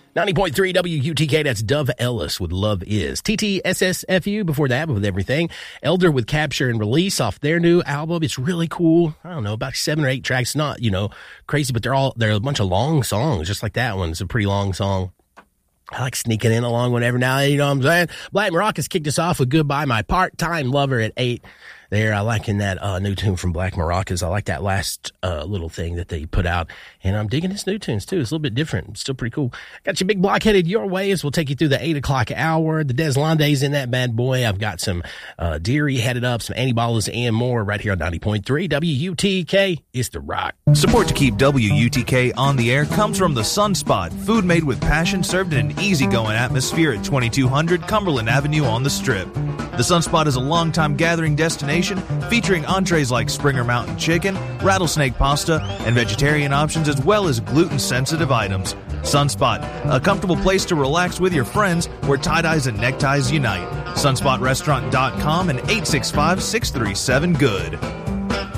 90.3 WUTK, that's Dove Ellis with Love Is. TTSSFU before that with Everything. Elder with Capture and Release off their new album. It's really cool. I don't know, about 7 or 8 tracks. Not, crazy, but they're a bunch of long songs, just like that one. It's a pretty long song. I like sneaking in along whenever now, you know what I'm saying? Black Maracas kicked us off with Goodbye My Part-Time Lover at 8. There, I liking that new tune from Black Maracas. I like that last little thing that they put out. And I'm digging his new tunes, too. It's a little bit different. It's still pretty cool. Got your big block headed your way as we'll take you through the 8 o'clock hour. The Deslandes in that bad boy. I've got some Deary headed up, some Annie Ballas and more right here on 90.3 WUTK. It's The Rock. Support to keep WUTK on the air comes from the Sunspot. Food made with passion, served in an easygoing atmosphere at 2200 Cumberland Avenue on the Strip. The Sunspot is a longtime gathering destination featuring entrees like Springer Mountain Chicken, rattlesnake pasta, and vegetarian options as well as gluten-sensitive items. Sunspot, a comfortable place to relax with your friends where tie-dyes and neckties unite. SunspotRestaurant.com and 865-637-GOOD.